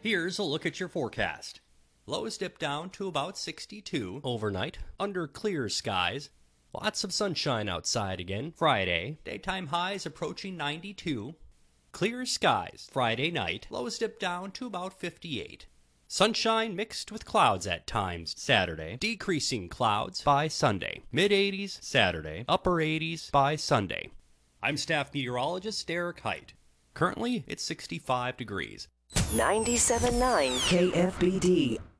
Here's a look at your forecast. Lows dip down to about 62 overnight, under clear skies. Lots of sunshine outside again Friday. Daytime highs approaching 92. Clear skies Friday night. Lows dip down to about 58. Sunshine mixed with clouds at times Saturday. Decreasing clouds by Sunday. Mid-80s Saturday. Upper 80s by Sunday. I'm staff meteorologist Derek Height. Currently, it's 65 degrees. 97.9 KFBD.